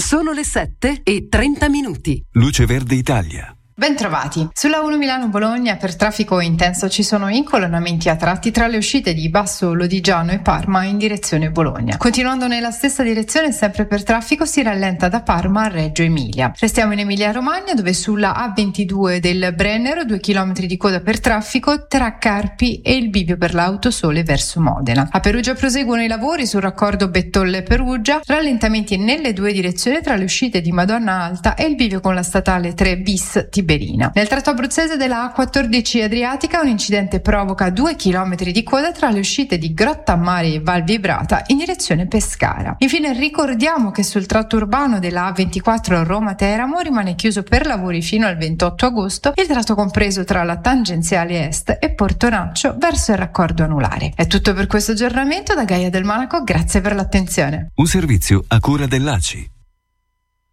Sono le 7:30. Luce Verde Italia. Bentrovati. Sulla 1 Milano-Bologna per traffico intenso ci sono incolonnamenti a tratti tra le uscite di Basso Lodigiano e Parma in direzione Bologna. Continuando nella stessa direzione, sempre per traffico, si rallenta da Parma a Reggio Emilia. Restiamo in Emilia-Romagna, dove sulla A22 del Brennero 2 km di coda per traffico tra Carpi e il bivio per l'Autosole verso Modena. A Perugia proseguono i lavori sul raccordo Bettolle-Perugia, rallentamenti nelle due direzioni tra le uscite di Madonna Alta e il bivio con la statale 3 bis Tiberina. Nel tratto abruzzese della A14 Adriatica un incidente provoca 2 km di coda tra le uscite di Grottammare e Val Vibrata in direzione Pescara. Infine ricordiamo che sul tratto urbano della A24 Roma-Teramo rimane chiuso per lavori fino al 28 agosto il tratto compreso tra la tangenziale est e Portonaccio verso il raccordo anulare. È tutto per questo aggiornamento da Gaia del Monaco, grazie per l'attenzione. Un servizio a cura dell'ACI.